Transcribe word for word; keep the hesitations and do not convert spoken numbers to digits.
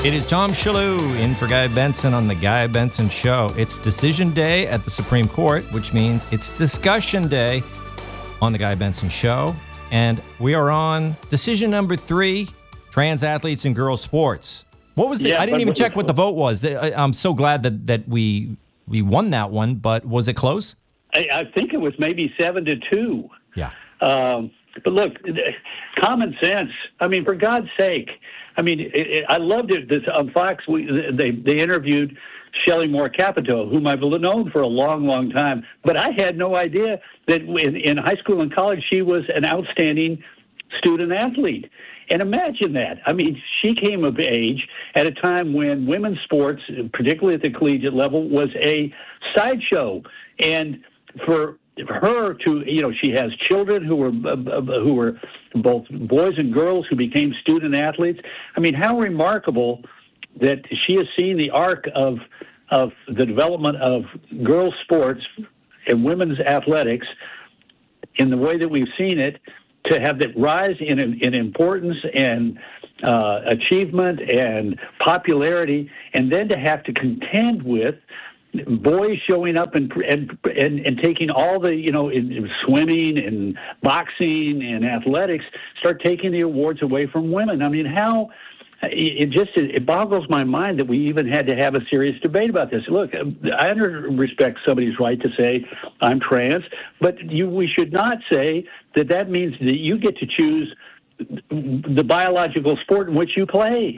It is Tom Shalhoub in for Guy Benson on The Guy Benson Show. It's decision day at the Supreme Court, which means it's discussion day on The Guy Benson Show. And we are on decision number three, trans athletes in girls sports. What was the, yeah, I didn't even but, check what the vote was. I'm so glad that, that we we won that one, but was it close? I, I think it was maybe seven to two. Yeah. Um, but look, common sense. I mean, for God's sake. I mean, it, it, I loved it. This, on Fox, we, they they interviewed Shelley Moore Capito, whom I've known for a long, long time. But I had no idea that in, in high school and college she was an outstanding student athlete. And imagine that. I mean, she came of age at a time when women's sports, particularly at the collegiate level, was a sideshow. And for her to, you know, she has children who were uh, who were both boys and girls who became student athletes. I mean, how remarkable that she has seen the arc of of the development of girls' sports and women's athletics in the way that we've seen it, to have that rise in in importance and uh, achievement and popularity, and then to have to contend with boys showing up and and and, and taking all the, you know, in, in swimming and boxing and athletics, start taking the awards away from women. I mean, how it just it boggles my mind that we even had to have a serious debate about this. Look, I under respect somebody's right to say I'm trans, but you we should not say that that means that you get to choose the biological sport in which you play.